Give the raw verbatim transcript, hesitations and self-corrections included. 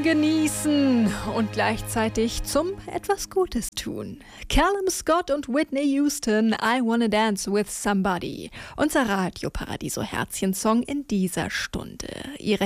genießen und gleichzeitig zum etwas Gutes tun. Callum Scott und Whitney Houston, I Wanna Dance with Somebody. Unser Radio Paradiso Herzchen-Song in dieser Stunde. Ihre